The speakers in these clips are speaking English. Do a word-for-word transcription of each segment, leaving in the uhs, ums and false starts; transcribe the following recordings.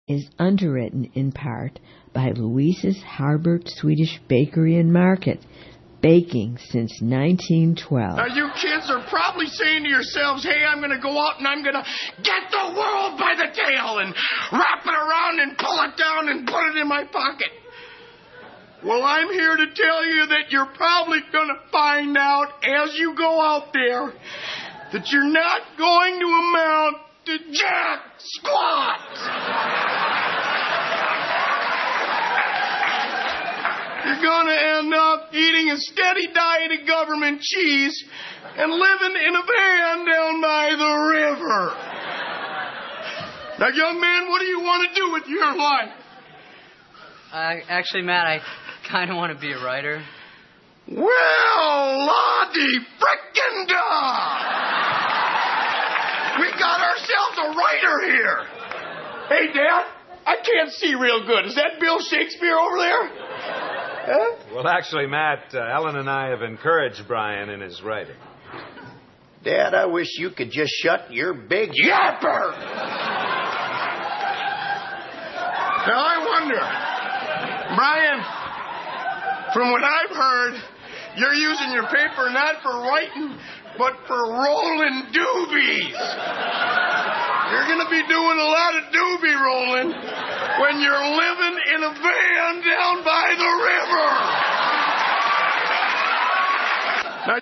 is underwritten in part by Louise's Harbert Swedish Bakery and Market, baking since nineteen twelve. Now, you kids are probably saying to yourselves, hey, I'm going to go out and I'm going to get the world by the tail and wrap it around and pull it down and put it in my pocket. Well, I'm here to tell you that you're probably going to find out as you go out there that you're not going to amount to jack squat. You're going to end up eating a steady diet of government cheese and living in a van down by the river. Now, young man, what do you want to do with your life? Uh, actually, Matt, I kind of want to be a writer. Well, Lottie frickin' da! We got ourselves a writer here. Hey, Dad, I can't see real good. Is that Bill Shakespeare over there? Huh? Well, actually, Matt, uh, Ellen and I have encouraged Brian in his writing. Dad, I wish you could just shut your big yapper. Now, I wonder, Brian, from what I've heard, you're using your paper not for writing, but for rolling doobies. You're going to be doing a lot of doobie rolling when you're living in a van down by the river. Now,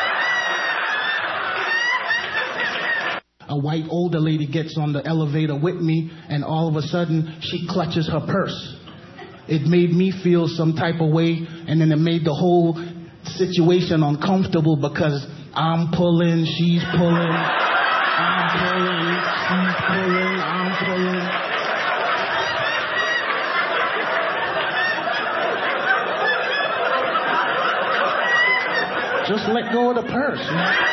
a white older lady gets on the elevator with me, and all of a sudden, she clutches her purse. It made me feel some type of way, and then it made the whole situation uncomfortable because I'm pulling, she's pulling, I'm pulling, she's pulling, I'm pulling. Just let go of the purse, man.